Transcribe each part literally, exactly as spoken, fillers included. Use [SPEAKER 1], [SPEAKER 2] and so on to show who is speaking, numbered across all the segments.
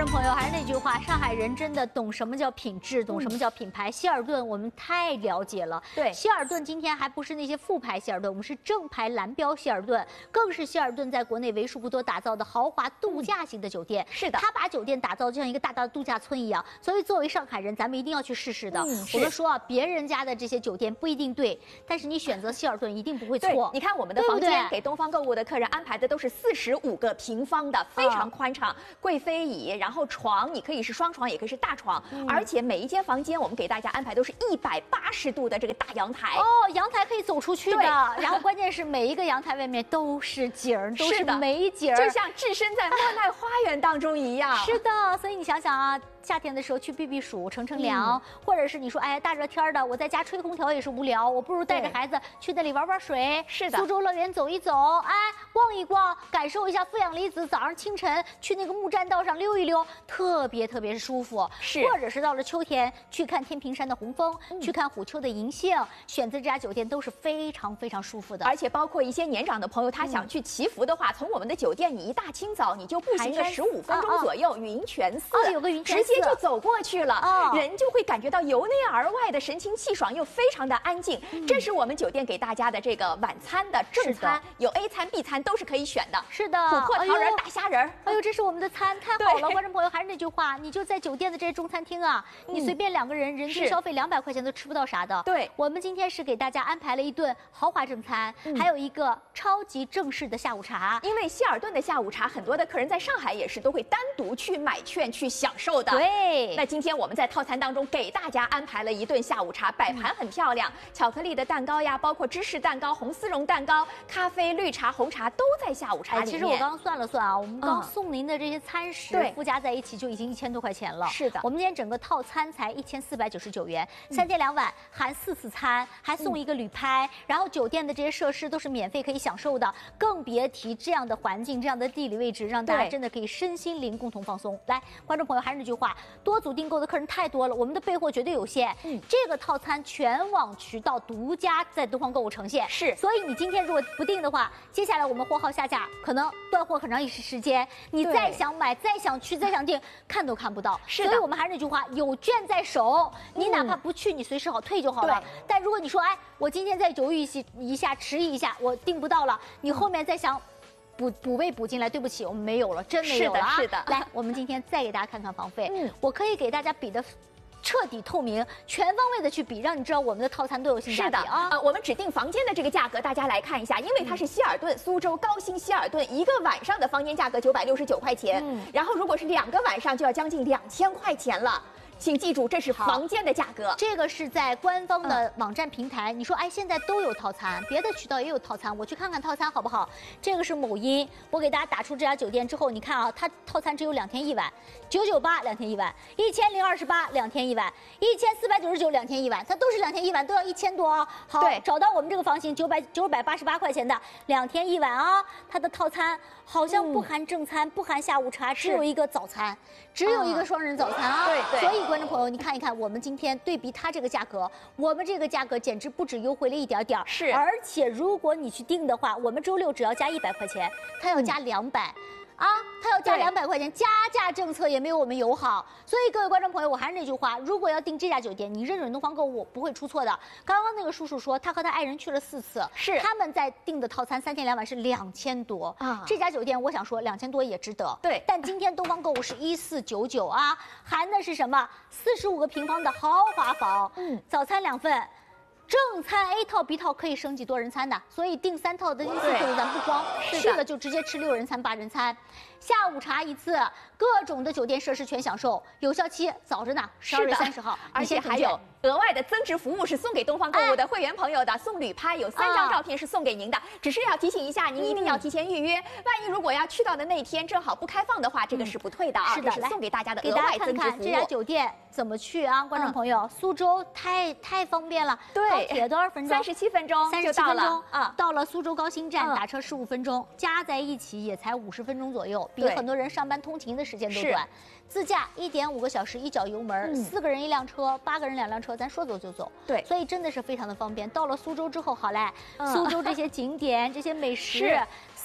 [SPEAKER 1] 朋友，还是那句话，上海人真的懂什么叫品质，懂什么叫品牌。希尔顿我们太了解了。
[SPEAKER 2] 对，
[SPEAKER 1] 希尔顿今天还不是那些副牌希尔顿，我们是正牌蓝标希尔顿，更是希尔顿在国内为数不多打造的豪华度假型的酒店。
[SPEAKER 2] 是的，
[SPEAKER 1] 他把酒店打造就像一个大大的度假村一样，所以作为上海人，咱们一定要去试试的。嗯、我们说啊，别人家的这些酒店不一定对，但是你选择希尔顿一定不会错。
[SPEAKER 2] 你看我们的房间给东方购物的客人安排的都是四十五个平方的，非常宽敞，贵妃椅，然后床你可以是双床，也可以是大床，嗯、而且每一间房间我们给大家安排都是一百八十度的这个大阳台。
[SPEAKER 1] 哦，阳台可以走出去的，然后关键是每一个阳台外面都是景儿，都是美景，
[SPEAKER 2] 就像置身在莫奈花园当中一样。
[SPEAKER 1] 是的，所以你想想啊。夏天的时候去避避暑、乘乘凉，嗯、或者是你说，哎，大热天的，我在家吹空调也是无聊，我不如带着孩子去那里玩玩水。
[SPEAKER 2] 是的，
[SPEAKER 1] 苏州乐园走一走，哎，逛一逛，感受一下负氧离子。早上清晨去那个木栈道上溜一溜，特别特别舒服。
[SPEAKER 2] 是，
[SPEAKER 1] 或者是到了秋天去看天平山的红枫，嗯、去看虎丘的银杏，选择这家酒店都是非常非常舒服的。
[SPEAKER 2] 而且包括一些年长的朋友，他想去祈福的话，嗯、从我们的酒店，你一大清早你就步行个十五分钟左右，云泉寺，
[SPEAKER 1] 哦，有个云泉寺。
[SPEAKER 2] 直接就走过去了，哦、人就会感觉到由内而外的神清气爽，又非常的安静。嗯、这是我们酒店给大家的这个晚餐的正餐，有 A 餐、B 餐都是可以选的。
[SPEAKER 1] 是的，
[SPEAKER 2] 琥珀桃仁、大虾仁。
[SPEAKER 1] 哎呦，这是我们的餐，太好了！观众朋友，还是那句话，你就在酒店的这些中餐厅啊，嗯、你随便两个人人均消费两百块钱都吃不到啥的。
[SPEAKER 2] 对，
[SPEAKER 1] 我们今天是给大家安排了一顿豪华正餐，嗯、还有一个超级正式的下午茶。
[SPEAKER 2] 因为希尔顿的下午茶，很多的客人在上海也是都会单独去买券去享受的。
[SPEAKER 1] 对，
[SPEAKER 2] 那今天我们在套餐当中给大家安排了一顿下午茶，摆盘很漂亮，嗯、巧克力的蛋糕呀，包括芝士蛋糕、红丝绒蛋糕、咖啡、绿茶、红茶都在下午茶里面。
[SPEAKER 1] 哎、其实我刚刚算了算啊，我们刚送您的这些餐食、嗯、附加在一起就已经一千多块钱了。
[SPEAKER 2] 是的，
[SPEAKER 1] 我们今天整个套餐才一千四百九十九元，嗯、三天两晚含四次餐，还送一个旅拍，嗯、然后酒店的这些设施都是免费可以享受的，更别提这样的环境、这样的地理位置，让大家真的可以身心灵共同放松。来，观众朋友，还是那句话，多组订购的客人太多了，我们的备货绝对有限。嗯，这个套餐全网渠道独家在东方购物呈现。
[SPEAKER 2] 是，
[SPEAKER 1] 所以你今天如果不订的话，接下来我们货号下架，可能断货很长一时间，你再想买、再想去、再想订，看都看不到。
[SPEAKER 2] 是的，
[SPEAKER 1] 所以我们还是那句话，有券在手，你哪怕不去，你随时好退就好了。嗯、但如果你说，哎，我今天再犹豫一下、迟疑一下，我订不到了，你后面再想。补补位补进来，对不起，我们没有了，真没有了啊！
[SPEAKER 2] 是的，是的。
[SPEAKER 1] 来，我们今天再给大家看看房费，嗯，我可以给大家比的。彻底透明、全方位的去比，让你知道我们的套餐都有性价比啊！
[SPEAKER 2] 呃，我们指定房间的这个价格，大家来看一下，因为它是希尔顿、嗯、苏州高新希尔顿，一个晚上的房间价格九百六十九块钱，嗯，然后如果是两个晚上，就要将近两千块钱了。请记住，这是房间的价格。
[SPEAKER 1] 这个是在官方的网站平台。嗯、你说，哎，现在都有套餐，别的渠道也有套餐，我去看看套餐好不好？这个是某音，我给大家打出这家酒店之后，你看啊，它套餐只有两天一晚，九九八两天一晚，一千零二十八两天一晚，一千四百九十九两天一晚，它都是两天一晚，都要一千多啊。好，
[SPEAKER 2] 对，
[SPEAKER 1] 找到我们这个房型九百九百八十八块钱的两天一晚啊，它的套餐好像不含正餐，嗯、不含下午茶，只有一个早餐，只有一个双人早餐啊。
[SPEAKER 2] 对对，
[SPEAKER 1] 所以。观众朋友，你看一看，我们今天对比它这个价格，我们这个价格简直不止优惠了一点点，
[SPEAKER 2] 是，
[SPEAKER 1] 而且如果你去订的话，我们周六只要加一百块钱，它要加两百、嗯。啊，它要加两百块钱，加价政策也没有我们友好，所以各位观众朋友，我还是那句话，如果要订这家酒店，你认准东方购物不会出错的。刚刚那个叔叔说，他和他爱人去了四次，
[SPEAKER 2] 是
[SPEAKER 1] 他们在订的套餐三天两晚是两千多啊，这家酒店我想说两千多也值得。
[SPEAKER 2] 对，
[SPEAKER 1] 但今天东方购物是一四九九啊，含的是什么？四十五个平方的豪华房，嗯，早餐两份。正餐 A 套 B 套可以升级多人餐的，所以订三套的意思就是咱不慌去了就直接吃六人餐八人餐，下午茶一次，各种的酒店设施全享受，有效期早着呢，十二月三十号，
[SPEAKER 2] 而且还有额外的增值服务是送给东方购物的会员朋友的，送旅拍有三张照片是送给您的，只是要提醒一下您一定要提前预约，万一如果要去到的那天正好不开放的话，这个是不退的啊，
[SPEAKER 1] 是的，
[SPEAKER 2] 是送给大家的额外增值服务。
[SPEAKER 1] 给大家看看这家酒店怎么去啊，观众朋友，苏州太太方便了，
[SPEAKER 2] 对。
[SPEAKER 1] 高铁多少分钟？
[SPEAKER 2] 三十七分钟，
[SPEAKER 1] 三十七分钟
[SPEAKER 2] 啊！
[SPEAKER 1] 到了苏州高新站，打车十五分钟，加在一起也才五十分钟左右，比很多人上班通勤的时间都短。自驾一点五个小时，一脚油门，四个人一辆车，八个人两辆车，咱说走就走。
[SPEAKER 2] 对，
[SPEAKER 1] 所以真的是非常的方便。到了苏州之后，好嘞，苏州这些景点、这些美食。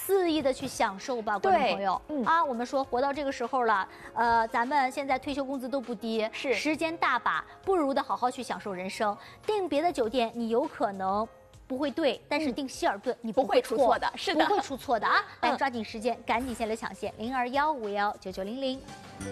[SPEAKER 1] 肆意的去享受吧，观众朋友。嗯啊，我们说活到这个时候了，呃，咱们现在退休工资都不低，
[SPEAKER 2] 是
[SPEAKER 1] 时间大把，不如的好好去享受人生。订别的酒店，你有可能不会对，但是订希尔顿你不会
[SPEAKER 2] 出错的，是的，
[SPEAKER 1] 不会出错的啊！来，抓紧时间，赶紧先来抢线零二幺五幺九九零零。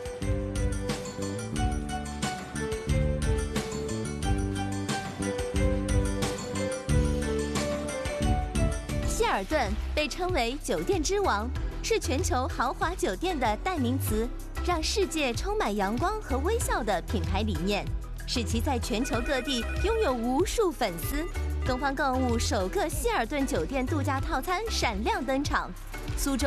[SPEAKER 3] 希尔顿被称为酒店之王，是全球豪华酒店的代名词，让世界充满阳光和微笑的品牌理念，使其在全球各地拥有无数粉丝。东方购物首个希尔顿酒店度假套餐闪亮登场，苏州。